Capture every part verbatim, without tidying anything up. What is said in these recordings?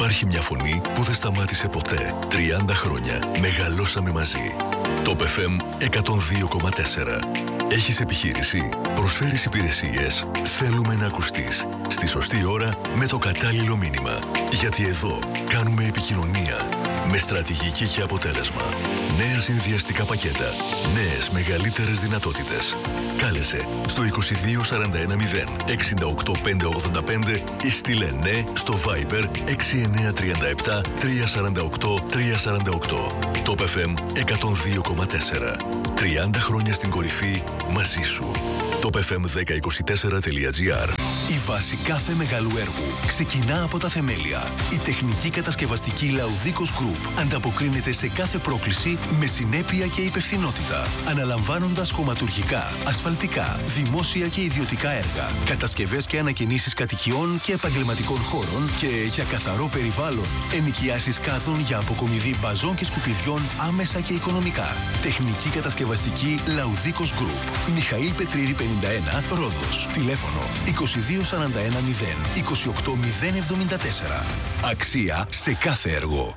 Υπάρχει μια φωνή που δεν σταμάτησε ποτέ. τριάντα χρόνια μεγαλώσαμε μαζί. Top εφ εμ εκατόν δύο κόμμα τέσσερα. Έχεις επιχείρηση, προσφέρεις υπηρεσίες, θέλουμε να ακουστείς. Στη σωστή ώρα, με το κατάλληλο μήνυμα. Γιατί εδώ κάνουμε επικοινωνία με στρατηγική και αποτέλεσμα. Νέα συνδυαστικά πακέτα, νέες μεγαλύτερες δυνατότητες. Κάλεσε στο είκοσι δύο σαράντα ένα μηδέν εξήντα οκτώ πεντακόσια ογδόντα πέντε ή στείλε ναι στο Viber έξι εννιά τρία επτά τρία τέσσερα οκτώ τρία τέσσερα οκτώ. Top εφ εμ εκατόν δύο κόμμα τέσσερα. τριάντα χρόνια στην κορυφή μαζί σου. Top εφ εμ δέκα είκοσι τέσσερα τελεία τζι άρ. Η βάση κάθε μεγάλου έργου ξεκινά από τα θεμέλια. Η τεχνική κατασκευαστική Laudicos Group ανταποκρίνεται σε κάθε πρόκληση με συνέπεια και υπευθυνότητα, αναλαμβάνοντας χωματουργικά, ασφαλτικά, δημόσια και ιδιωτικά έργα, κατασκευές και ανακαινήσεις κατοικιών και επαγγελματικών χώρων και για καθαρό περιβάλλον, ενοικιάσεις κάδων για αποκομιδή μπαζών και σκουπιδιών άμεσα και οικονομικά. Τεχνική κατασκευαστική Laudicos Group. Μιχαήλ Πετρήρη πενήντα ένα, Ρόδος. Τηλέφωνο είκοσι δύο σαράντα ένα μηδέν είκοσι οκτώ μηδέν εβδομήντα τέσσερα. Αξία σε κάθε έργο.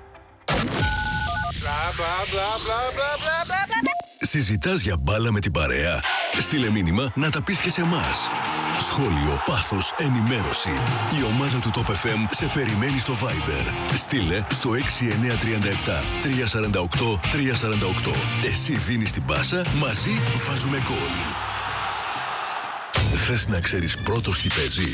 Συζητάς για μπάλα με την παρέα? Στείλε μήνυμα να τα πεις και σε εμάς. Σχόλιο, πάθος, ενημέρωση. Η ομάδα του Top εφ εμ σε περιμένει στο Viber. Στείλε στο έξι εννιά τρία επτά τρία τέσσερα οκτώ τρία τέσσερα οκτώ. Εσύ δίνεις την πάσα, μαζί βάζουμε γκολ. Θες να ξέρεις πρώτος τι παίζει?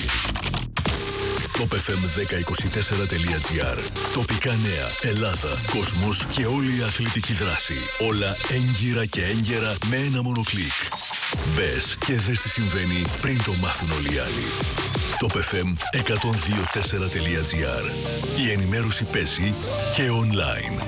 Top εφ εμ δέκα είκοσι τέσσερα τελεία τζι άρ. Τοπικά νέα, Ελλάδα, κόσμος και όλη η αθλητική δράση. Όλα έγκυρα και έγκαιρα με ένα μόνο κλικ. Μπες και δες τι συμβαίνει πριν το μάθουν όλοι οι άλλοι. Top εφ εμ εκατόν δύο τέσσερα τελεία τζι άρ. Η ενημέρωση παίζει και online.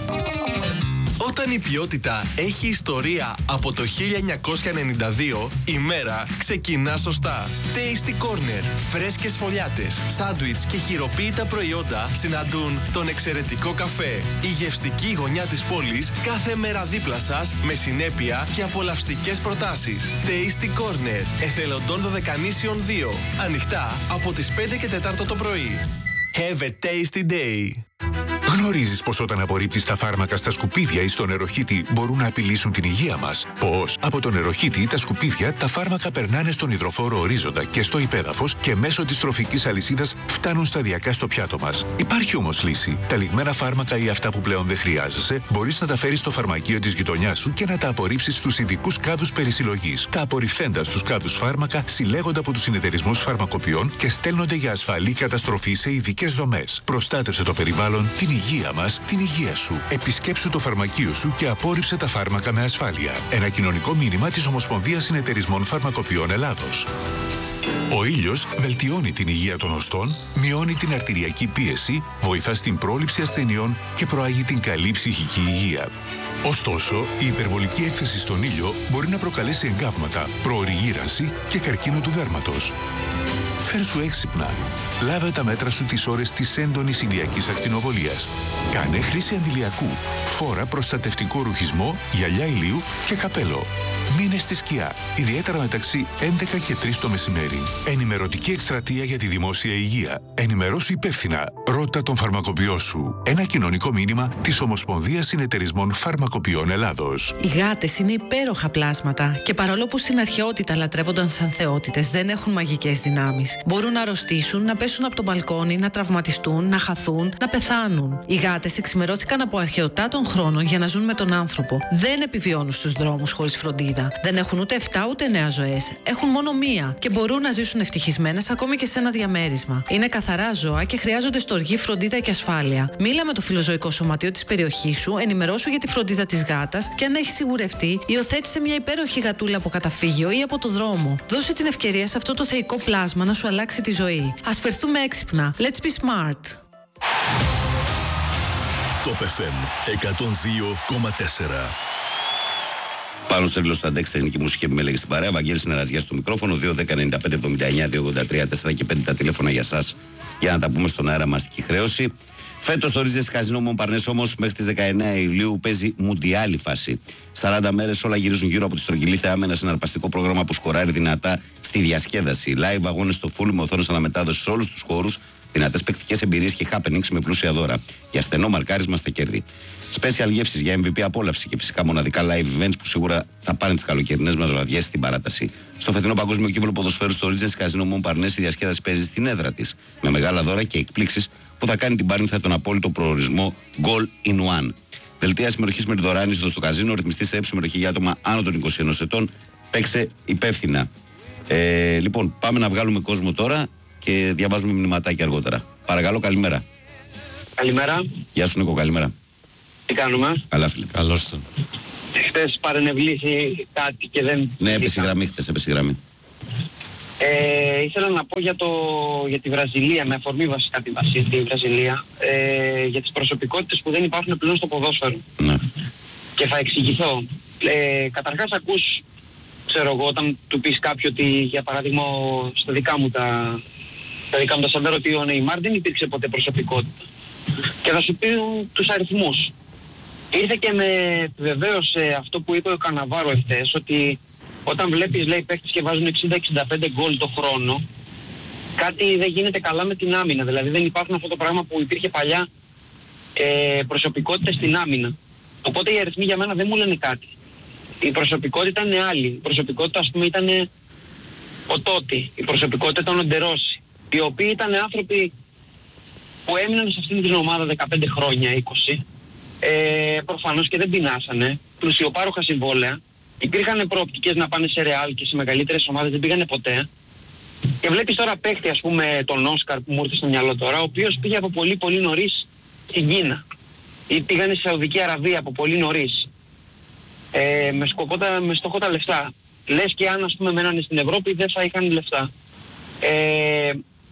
Όταν η ποιότητα έχει ιστορία από το χίλια εννιακόσια ενενήντα δύο, η μέρα ξεκινά σωστά. Tasty Corner. Φρέσκες φωλιάτες, σάντουιτς και χειροποίητα προϊόντα συναντούν τον εξαιρετικό καφέ. Η γευστική γωνιά της πόλης κάθε μέρα δίπλα σας με συνέπεια και απολαυστικές προτάσεις. Tasty Corner. Εθελοντών Δωδεκανήσιων δύο. Ανοιχτά από τις πέντε και τέσσερα το πρωί. Have a tasty day. Γνωρίζεις πως όταν απορρίπτεις τα φάρμακα στα σκουπίδια ή στο νεροχύτη μπορούν να απειλήσουν την υγεία μας? Πως από το νεροχύτη ή τα σκουπίδια τα φάρμακα περνάνε στον υδροφόρο ορίζοντα και στο υπέδαφος και μέσω της τροφικής αλυσίδας φτάνουν σταδιακά στο πιάτο μας. Υπάρχει όμως λύση. Τα λιγμένα φάρμακα ή αυτά που πλέον δεν χρειάζεσαι μπορείς να τα φέρεις στο φαρμακείο της γειτονιάς σου και να τα απορρίψεις στους ειδικούς κάδους περισυλλογής. Τα απορριφθέντα στους κάδους φάρμακα συλλέγονται από τους συνεταιρισμούς φαρμακοποιών και στέλνονται για ασφαλή καταστροφή σε ειδικές δομές. Προστάτευσε το περιβάλλον, την υγεία μας, την υγεία σου. Επισκέψου το φαρμακείο σου και απόρριψε τα φάρμακα με ασφάλεια. Ένα κοινωνικό μήνυμα της Ομοσπονδίας Συνεταιρισμών Φαρμακοποιών Ελλάδος. Ο ήλιος βελτιώνει την υγεία των οστών, μειώνει την αρτηριακή πίεση, βοηθά στην πρόληψη ασθενειών και προάγει την καλή ψυχική υγεία. Ωστόσο, η υπερβολική έκθεση στον ήλιο μπορεί να προκαλέσει εγκάβματα, προωρή γύρανση και καρκίνο του δέρματος. Φέρσου έξυπνα. Λάβε τα μέτρα σου τις ώρες της έντονης ηλιακής ακτινοβολίας. Κάνε χρήση αντιλιακού. Φόρα προστατευτικό ρουχισμό, γυαλιά ηλίου και καπέλο. Μείνε στη σκιά, ιδιαίτερα μεταξύ έντεκα και τρεις το μεσημέρι. Ενημερωτική εκστρατεία για τη δημόσια υγεία. Ενημερώσου υπεύθυνα. Ρώτα τον φαρμακοποιό σου. Ένα κοινωνικό μήνυμα της Ομοσπονδίας Συνεταιρισμών Φαρμακοποιών Ελλάδος. Οι γάτες είναι υπέροχα πλάσματα και παρόλο που στην αρχαιότητα λατρεύονταν σαν θεότητες, δεν έχουν μαγικές δυνάμεις. Μπορούν να αρρωστήσουν, να πέσουν από το μπαλκόνι, να τραυματιστούν, να χαθούν, να πεθάνουν. Οι γάτες εξημερώθηκαν από αρχαιοτά των χρόνων για να ζουν με τον άνθρωπο. Δεν επιβιώνουν στους δρόμους χωρίς φροντίδα. Δεν έχουν ούτε εφτά ούτε εννέα ζωές. Έχουν μόνο μία και μπορούν να ζήσουν ευτυχισμένες ακόμη και σε ένα διαμέρισμα. Είναι καθαρά ζώα και χρειάζονται στοργή, φροντίδα και ασφάλεια. Μίλα με το φιλοζωικό σωματείο της περιοχής σου, ενημερώσου για τη φροντίδα της γάτας και αν έχει σιγουρευτεί, υιοθέτησε μια υπέροχη γατούλα από καταφύγιο ή από το δρόμο. Δώσε την ευκαιρία σε αυτό το θεϊκό πλάσμα να σου αλλάξει τη ζωή. Ας φερθούμε έξυπνα. Let's be smart. Top εφ εμ εκατόν δύο κόμμα τέσσερα. Πάνω στο τέλος του αντέξη τεχνική μουσική επιμέλεγε στην παρέα. Βαγγέλης Νεραζιάς στο μικρόφωνο. δύο δέκα ενενήντα πέντε εβδομήντα εννιά δύο ογδόντα τρία τέσσερα και πέντε τα τηλέφωνα για σας για να τα πούμε στον αέρα μαστική χρέωση. Φέτος το Ρίζες Καζίνο Μομπαρνές όμως μέχρι τις δεκαεννέα Ιουλίου παίζει μουντιάλη φάση. σαράντα μέρες όλα γυρίζουν γύρω από τη στρογγυλή θεά, ένα συναρπαστικό πρόγραμμα που σκοράρει δυνατά στη διασκέδαση. Live αγώνες στο full με οθόνες αναμετάδοση σε όλους τους χώρους Δυνατές παικτικές εμπειρίες και happenings με πλούσια δώρα. Για στενό μαρκάρισμα στα κέρδη. Special γεύσεις για εμ βι πι απόλαυση και φυσικά μοναδικά live events που σίγουρα θα πάνε τις καλοκαιρινές μας βραδιές στην παράταση. Στο φετινό Παγκόσμιο Κύπελλο Ποδοσφαίρου στο Regency Casino Montparnasse η διασκέδαση παίζει στην έδρα της. Με μεγάλα δώρα και εκπλήξεις που θα κάνει την Πάρνηθα τον απόλυτο προορισμό Goal in One. Δελτία συμμετοχής με τη δωρεάν είσοδο στο καζίνο, ρυθμιστή σε συμμετοχή για άτομα άνω των είκοσι ενός ετών. Παίξε υπεύθυνα. Ε, λοιπόν, πάμε να βγάλουμε κόσμο τώρα και διαβάζουμε μηνυματάκια αργότερα. Παρακαλώ, καλημέρα. Καλημέρα. Γεια σου, Νίκο, καλημέρα. Τι κάνουμε? Καλά, φίλε. Καλώς τον. Χθες παρενευλήθη κάτι και δεν... Ναι, έπεσε η γραμμή, χθες έπεσε η γραμμή. Ε, ήθελα να πω για, το, για τη Βραζιλία, με αφορμή βασικά τη, Βασίλη, τη Βραζιλία, ε, για τις προσωπικότητες που δεν υπάρχουν πλέον στο ποδόσφαιρο. Ναι. Και θα εξηγηθώ. Ε, καταρχάς ακούς, ξέρω εγώ, όταν του πεις κάποιο ότι, για παράδειγμα, στα δικά μου τα, στα δικά μου τα σαντέρ, ότι ο Νεϊμάρ δεν υπήρξε ποτέ προσωπικότητα. Και θα σου πει τους αριθμούς. Ήρθε και με βεβαίωσε αυτό που είπε ο Καναβάρο εχθές, ότι όταν βλέπεις, λέει, παίχτες και βάζουν εξήντα εξήντα πέντε γκολ το χρόνο, κάτι δεν γίνεται καλά με την άμυνα. Δηλαδή δεν υπάρχουν αυτό το πράγμα που υπήρχε παλιά, ε, προσωπικότητες στην άμυνα. Οπότε οι αριθμοί για μένα δεν μου λένε κάτι. Η προσωπικότητα είναι άλλη. Η προσωπικότητα, ας πούμε, ήταν ο Τότι. Η προσωπικότητα ήταν ο Ντερόση. Οι οποίοι ήταν άνθρωποι που έμειναν σε αυτήν την ομάδα δεκαπέντε χρόνια, είκοσι. Ε, προφανώς και δεν πεινάσανε. Πλουσιοπάροχα συμβόλαια. Υπήρχαν προοπτικές να πάνε σε Ρεάλ και σε μεγαλύτερες ομάδες, δεν πήγανε ποτέ. Και βλέπεις τώρα παίχτη, ας πούμε, τον Όσκαρ που μου ήρθε στο μυαλό τώρα, ο οποίος πήγε από πολύ πολύ νωρίς στην Κίνα. Ή πήγανε στη Σαουδική Αραβία από πολύ νωρίς. Ε, με, σκοπότα, με στόχο τα λεφτά. Λες και αν, ας πούμε, μένανε στην Ευρώπη δεν θα είχαν λεφτά. Ε,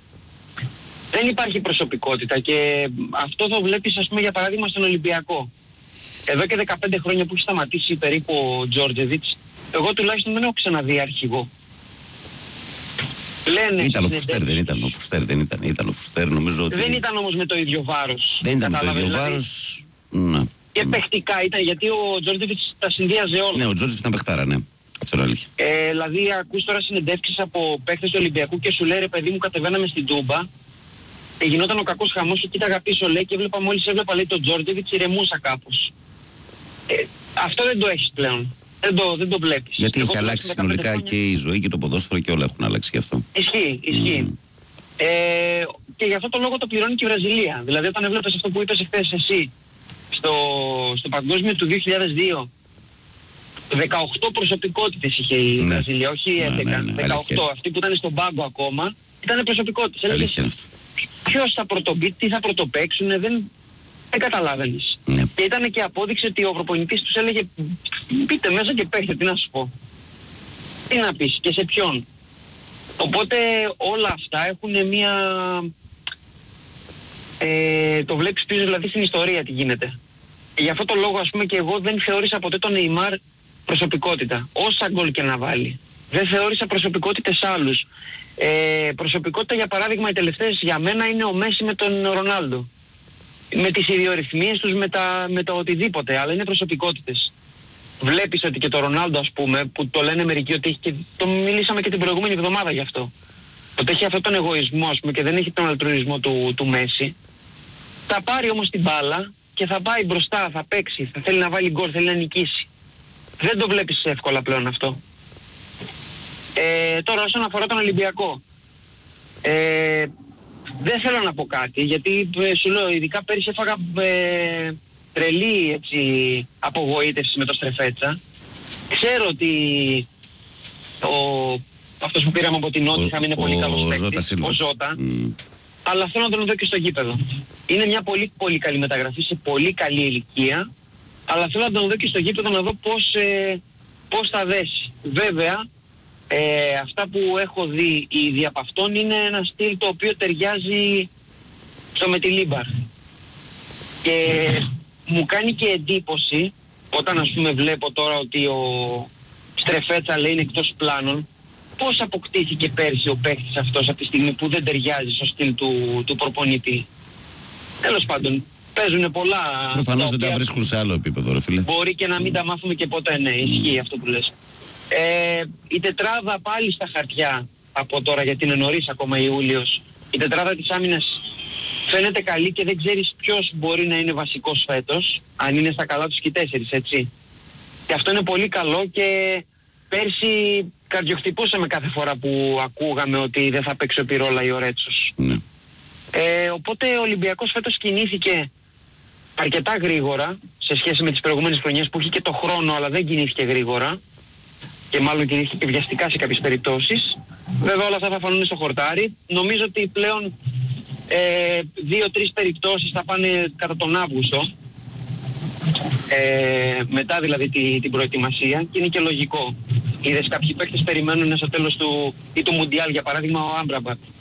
δεν υπάρχει προσωπικότητα και αυτό το βλέπεις, ας πούμε, για παράδειγμα στον Ολυμπιακό. Εδώ και δεκαπέντε χρόνια που έχει σταματήσει περίπου ο Τζόρτζεβιτς, εγώ τουλάχιστον δεν έχω ξαναδεί αρχηγό. Λένε ήταν ο Φουστέρ, δεν ήταν ο Φουστέρ, δεν ήταν, ήταν ο Φουστέρ, νομίζω ότι... Δεν ήταν όμως με το ίδιο βάρος. Δεν ήταν με το ίδιο δηλαδή, βάρος, ναι. Και παιχτικά ήταν, γιατί ο Τζόρτζεβιτς τα συνδύαζε όλα. Ναι, ο Τζόρτζεβιτς ήταν παιχτάρα, ναι. Αυτό είναι αλήθεια. Ε, δηλαδή ακούς τώρα συνεντεύξεις από παίχτες του Ολυμπιακού και σου λέει, ρε παιδί μου, κατεβαίναμε στην Τούμπα και γινόταν ο κακός χαμός και κοίταγα πίσω, λέει, και έβλεπα, μόλις έβλεπα, λέει, τον Τζόρτζεβιτς, ηρεμούσα κάπως. Ε, αυτό δεν το έχεις πλέον. Δεν το, δεν το βλέπεις. Γιατί Εγώ έχει αλλάξει συνολικά χρόνια... και η ζωή και το ποδόσφαιρο και όλα έχουν αλλάξει γι' αυτό. Ισχύει, ισχύει. Mm. Ε, και γι' αυτό το λόγο το πληρώνει και η Βραζιλία. Δηλαδή όταν έβλεπες αυτό που είπες εχθές εσύ στο, στο παγκόσμιο του δύο χιλιάδες δύο, δεκαοκτώ προσωπικότητες είχε η ναι. Βραζιλία, όχι έντεκα. Ναι, ναι, ναι, δεκαοκτώ. Αυτοί που ήταν στον πάγκο ακόμα ήταν προσωπικότητες. Αλήθεια είναι αυτό. Ποιος θα πρωτομπεί, τι θα πρωτοπαίξουνε, δεν... Δεν καταλάβαινες. Ναι. Και ήταν και απόδειξη ότι ο προπονητής τους έλεγε μπείτε μέσα και παίχτε, τι να σου πω. Τι να πεις και σε ποιον. Οπότε όλα αυτά έχουν μια... Ε, το βλέπεις πίσω δηλαδή στην ιστορία τι γίνεται. Και γι' αυτό το λόγο, ας πούμε, και εγώ δεν θεώρησα ποτέ τον Νεϊμάρ προσωπικότητα. Όσα γκολ και να βάλει. Δεν θεώρησα προσωπικότητες άλλους. Ε, προσωπικότητα, για παράδειγμα, οι τελευταίες για μένα είναι ο Μέση με τον Ρονάλντο. Με τις ιδιορυθμίες τους, με, τα, με το οτιδήποτε, αλλά είναι προσωπικότητες. Βλέπεις ότι και το Ρονάλντο, ας πούμε, που το λένε μερικοί ότι έχει και, το μιλήσαμε και την προηγούμενη εβδομάδα γι' αυτό, ότι έχει αυτόν τον εγωισμό, ας πούμε, και δεν έχει τον αλτρουισμό του, του Μέση, θα πάρει όμως την μπάλα και θα πάει μπροστά, θα παίξει, θα θέλει να βάλει γκολ, θέλει να νικήσει. Δεν το βλέπεις εύκολα πλέον αυτό. Ε, τώρα όσον αφορά τον Ολυμπιακό, ε, δεν θέλω να πω κάτι, γιατί ε, σου λέω, ειδικά πέρυσι έφαγα ε, τρελή, έτσι, απογοήτευση με το Στρεφέτσα. Ξέρω ότι ο, αυτός που πήραμε από την Νότια είναι πολύ καλός παίκτης, ο Ζώτα, mm. αλλά θέλω να τον δω και στο γήπεδο. Είναι μια πολύ πολύ καλή μεταγραφή σε πολύ καλή ηλικία, αλλά θέλω να τον δω και στο γήπεδο να δω πώς, ε, πώς θα δέσει. Βέβαια, Ε, αυτά που έχω δει ήδη από αυτόν είναι ένα στυλ το οποίο ταιριάζει στο Μετιλίμπαρ. Και μου κάνει και εντύπωση όταν, ας πούμε, βλέπω τώρα ότι ο Στρεφέτσα, λέει, είναι εκτός πλάνων, πώς αποκτήθηκε πέρσι ο παίκτης αυτός από τη στιγμή που δεν ταιριάζει στο στυλ του, του προπονητή. Τέλος πάντων, παίζουν πολλά... Προφανώς δεν τα βρίσκουν σε άλλο επίπεδο, ρε φίλε. Μπορεί και να μην τα μάθουμε και ποτέ, ναι, ισχύει αυτό που λες. Ε, η τετράδα πάλι στα χαρτιά από τώρα, γιατί είναι νωρίς ακόμα Ιούλιος. Η τετράδα της άμυνας φαίνεται καλή και δεν ξέρεις ποιος μπορεί να είναι βασικός φέτος, αν είναι στα καλά τους και οι τέσσερις, έτσι. Και αυτό είναι πολύ καλό και πέρσι καρδιοχτυπούσαμε κάθε φορά που ακούγαμε ότι δεν θα παίξει ο Πυρόλα ή ο Ρέτσος. Ναι. Ε, οπότε ο Ολυμπιακός φέτος κινήθηκε αρκετά γρήγορα σε σχέση με τις προηγούμενες χρονιές που είχε και το χρόνο αλλά δεν κινήθηκε γρήγορα και μάλλον κινήθηκε και βιαστικά σε κάποιες περιπτώσεις. Βέβαια όλα αυτά θα φανούν στο χορτάρι. Νομίζω ότι πλέον ε, δύο-τρεις περιπτώσεις θα πάνε κατά τον Αύγουστο, ε, μετά δηλαδή τη, την προετοιμασία, και είναι και λογικό. Είδες κάποιοι παίκτες περιμένουν στο τέλος του ή του Μουντιάλ, για παράδειγμα ο Άμπραμπατ.